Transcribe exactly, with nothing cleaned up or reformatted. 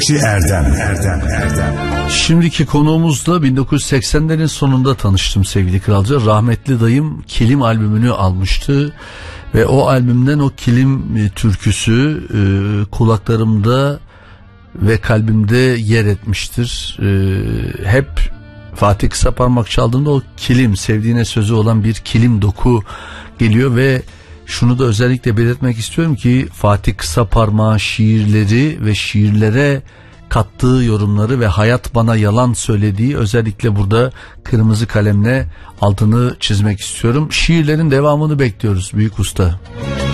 Nöbetçi Erdem Erdem Erdem. Şimdiki konuğumuzla bin dokuz yüz seksenlerin sonunda tanıştım sevgili kralcı. Rahmetli dayım Kilim albümünü almıştı ve o albümden o Kilim e, türküsü e, kulaklarımda ve kalbimde yer etmiştir. E, hep Fatih Kısaparmak çaldığında o kilim, sevdiğine sözü olan bir kilim doku geliyor ve şunu da özellikle belirtmek istiyorum ki Fatih Kısaparmak'ın şiirleri ve şiirlere kattığı yorumları ve hayat bana yalan söylediği, özellikle burada kırmızı kalemle altını çizmek istiyorum. Şiirlerin devamını bekliyoruz büyük usta.